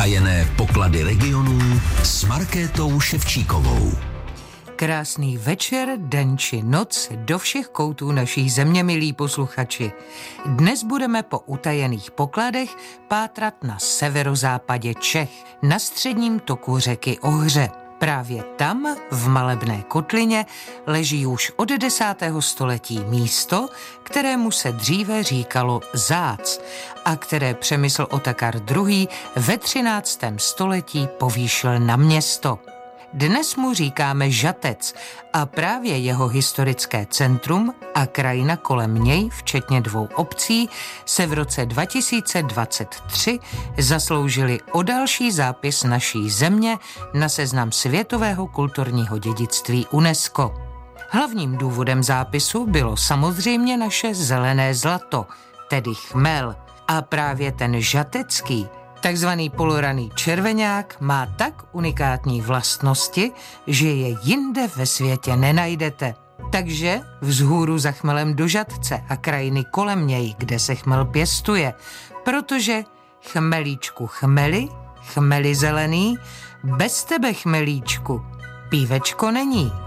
Utajené poklady regionů s Markétou Ševčíkovou. Krásný večer, den či noc do všech koutů naší země, milí posluchači. Dnes budeme po utajených pokladech pátrat na severozápadě Čech, na středním toku řeky Ohře. Právě tam, v Malebné kotlině, leží už od 10. století místo, kterému se dříve říkalo Zác a které Přemysl Otakar II. Ve 13. století povýšil na město. Dnes mu říkáme Žatec a právě jeho historické centrum a krajina kolem něj, včetně 2 obcí, se v roce 2023 zasloužili o další zápis naší země na seznam světového kulturního dědictví UNESCO. Hlavním důvodem zápisu bylo samozřejmě naše zelené zlato, tedy chmel. A právě ten žatecký, takzvaný poloraný červeňák, má tak unikátní vlastnosti, že je jinde ve světě nenajdete. Takže vzhůru za chmelem do Žatce a krajiny kolem něj, kde se chmel pěstuje, protože chmelíčku chmeli zelený, bez tebe chmelíčku, pívečko není.